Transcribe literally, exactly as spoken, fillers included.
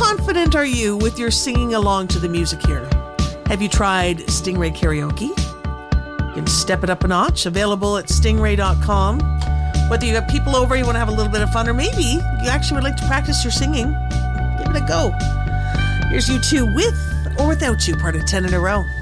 confident are you with your singing along to the music here? Have you tried Stingray Karaoke? You can step it up a notch. Available at stingray dot com. Whether you have people over, you want to have a little bit of fun, or maybe you actually would like to practice your singing, give it a go. Here's U two with or Without You, part of ten in a row.